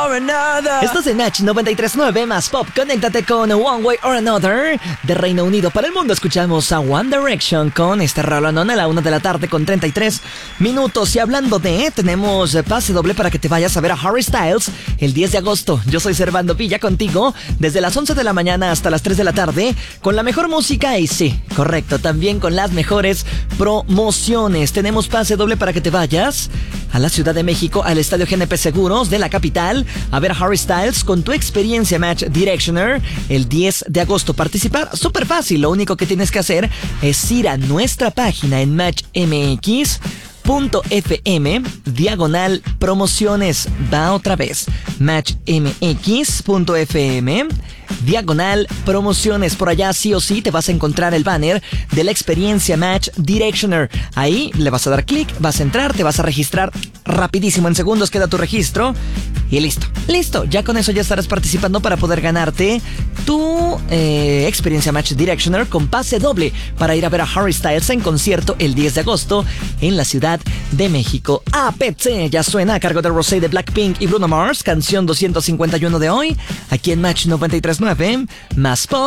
or Another. Esto es de Match 93.9 más Pop. Conéctate con One Way or Another. De Reino Unido para el mundo escuchamos a One Direction con este rolonón a la 1 de la tarde con 33 minutos. Y hablando de, tenemos pase doble para que te vayas a ver a Harry Styles el 10 de agosto. Yo soy Servando Villa contigo desde las 11 de la mañana hasta las 3 de la tarde con la mejor música y sí, correcto, también con las mejores promociones. Tenemos pase doble para que te vayas a la Ciudad de México, al Estadio GNP Seguros de la capital, a ver a Harry Styles con tu experiencia Match Directioner el 10 de agosto. Participar, súper fácil, lo único que tienes que hacer es ir a nuestra página en matchmx.fm/promociones. Va otra vez, matchmx.fm/promociones. Por allá sí o sí te vas a encontrar el banner de la experiencia Match Directioner. Ahí le vas a dar clic, vas a entrar, te vas a registrar rapidísimo, en segundos queda tu registro y listo, ya con eso ya estarás participando para poder ganarte tu experiencia Match Directioner con pase doble para ir a ver a Harry Styles en concierto el 10 de agosto en la Ciudad de México. APC ya suena a cargo de Rosé de Blackpink y Bruno Mars, canción 251 de hoy, aquí en Match 93.9 más Pop.